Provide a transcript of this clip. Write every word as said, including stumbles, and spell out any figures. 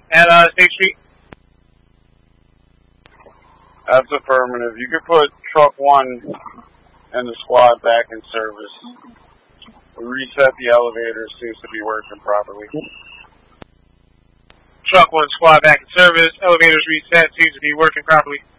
at uh, State Street? That's affirmative. You could put truck one and the squad back in service. Reset the elevator. Seems to be working properly. Truck one squad back in service. Elevators reset. Seems to be working properly.